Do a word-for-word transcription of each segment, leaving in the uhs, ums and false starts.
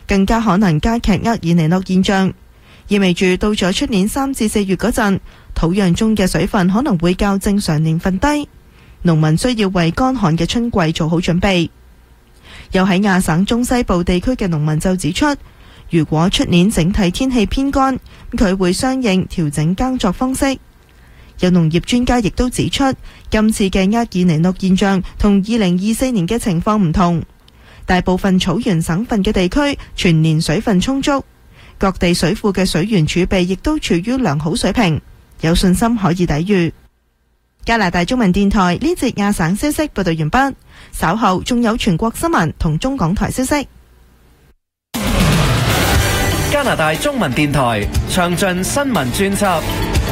更加可能加劇厄爾尼諾現象，意味住到咗出年三至四月嗰陣，土壤中嘅水分可能會較正常年份低，農民需要為乾旱嘅春季做好準備。又喺亞省中西部地區嘅農民就指出，如果出年整體天氣偏乾，佢會相應調整耕作方式。有農業專家亦都指出，今次嘅厄爾尼諾現象同二零二四年嘅情況唔同，大部分草原省份嘅地區全年水分充足，各地水庫嘅水源儲備亦都處於良好水平，有信心可以抵禦。加拿大中文電台呢節亞省消息報道完畢，稍後仲有全國新聞同中港台消息。 加拿大中文電台詳盡新聞專輯。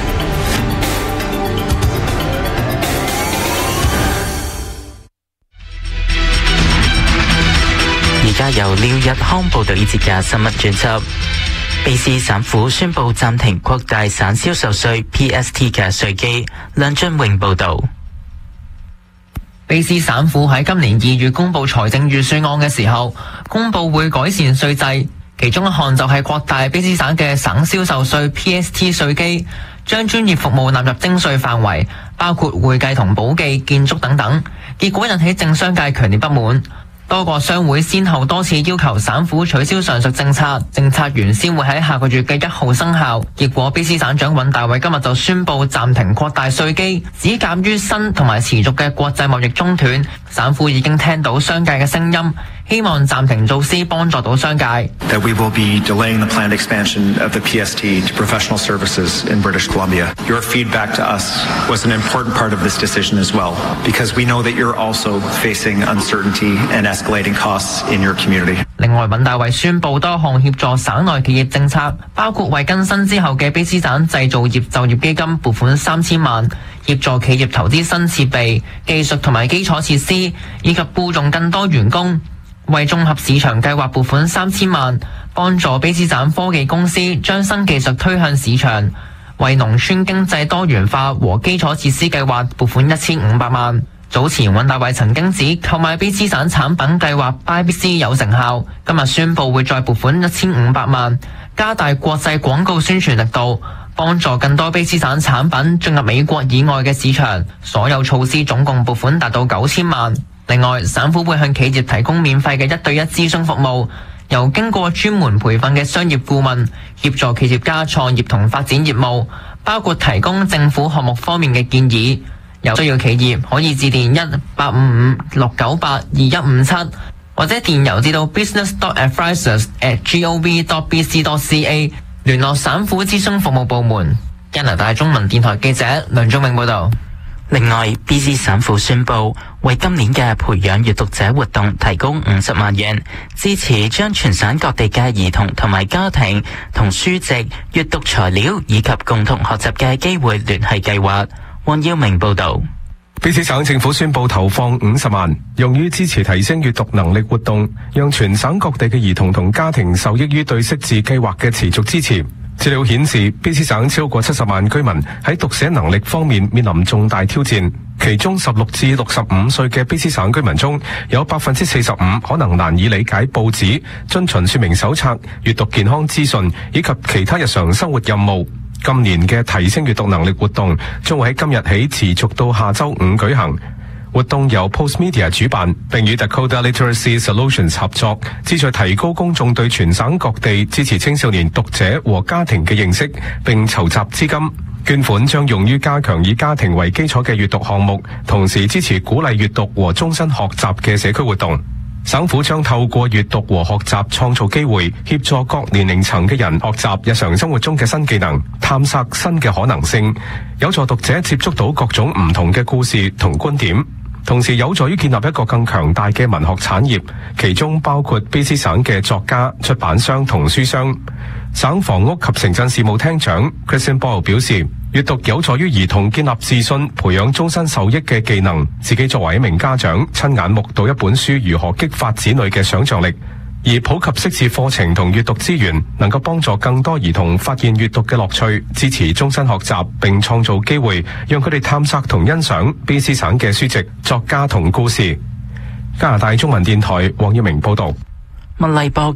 而家由廖日康報道呢節嘅新聞專輯。卑詩省府宣布暫停擴大省銷售稅 P S T 嘅稅基。梁俊榮報道。 卑詩省府喺今年二月公布財政預算案嘅時候，公布會改善稅制，其中一項就係擴大卑詩省嘅省銷售稅 P S T 稅基，將專業服務納入徵稅範圍，包括會計同保技、建築等等。結果引起政商界強烈不滿。多個商會先後多次要求省府取消上述政策，政策原先會喺下個月嘅一號生效。結果卑詩省長尹大偉今日就宣布暫停擴大稅基，只鑑於新同埋持續嘅國際貿易中斷，省府已經聽到商界嘅聲音，希望暫停措施幫助到商界。 That we will be delaying the planned expansion of the P S T to professional services in British Columbia. Your feedback to us was an important part of this decision as well, because we know that you're also facing uncertainty and escalating costs in your community. 另外，尹大偉宣布多項協助省內企業政策，包括為更新之後嘅卑詩省製造業就業基金撥款三千萬，協助企業投資新設備、技術同埋基礎設施，以及僱用更多員工。為綜合市場計劃撥款三千萬，幫助卑詩省科技公司將新技術推向市場。為農村經濟多元化和基礎設施計劃撥款一千五百萬。早前尹大偉曾經指購買卑詩省產品計劃 Buy B C 有成效，今日宣布會再撥款一千五百萬，加大國際廣告宣傳力度，幫助更多卑詩省產品進入美國以外嘅市場。所有措施總共撥款達到九千萬。另外，省府會向企業提供免費嘅一對一諮詢服務，由經過專門培訓嘅商業顧問協助企業家創業同發展業務，包括提供政府項目方面嘅建議。有需要企業可以致電一八五五六九八二一五七，或者電郵至到 business dot advisors at gov dot b c dot c a 聯絡省府諮詢服務部門。加拿大中文電台記者梁忠明報道。 另外，卑詩省府宣布為今年嘅培養閱讀者活動提供五十萬元，支持將全省各地嘅兒童同埋家庭同書籍、閱讀材料以及共同學習嘅機會聯繫計劃。黃耀明報道。 卑詩省政府宣布投放五十萬，用於支持提升閱讀能力活動，讓全省各地嘅兒童同家庭受益於對識字計劃嘅持續支持。資料顯示，卑詩省超過七十萬居民喺讀寫能力方面面臨重大挑戰，其中十六至六十五歲嘅卑詩省居民中有百分之四十五可能難以理解報紙、遵循說明手冊、閱讀健康資訊以及其他日常生活任務。今年嘅提升閱讀能力活動將會喺今日起持續到下周五舉行。活動由 Postmedia 主辦，並與 Dakota Literacy Solutions 合作，旨在提高公眾對全省各地支持青少年讀者和家庭嘅認識，並籌集資金。捐款將用於加強以家庭為基礎嘅閱讀項目，同時支持鼓勵閱讀和終身學習嘅社區活動。省府將透過閱讀和學習創造機會，協助各年齡層嘅人學習日常生活中嘅新技能，探索新嘅可能性，有助讀者接觸到各種唔同嘅故事同觀點，同時有助於建立一個更強大嘅文學產業，其中包括卑詩省嘅作家、出版商同書商。省房屋及城鎮事務廳長 Kristen Boyle 表示，閱讀有助於兒童建立自信，培養終身受益嘅技能。自己作為一名家長，親眼目睹一本書如何激發子女嘅想象力。而普及識字課程同閱讀資源，能夠幫助更多兒童發現閱讀嘅樂趣，支持終身學習，並創造機會，讓佢哋探索同欣賞卑詩省嘅書籍、作家同故事。加拿大中文電台黃耀明報道。 麥麗博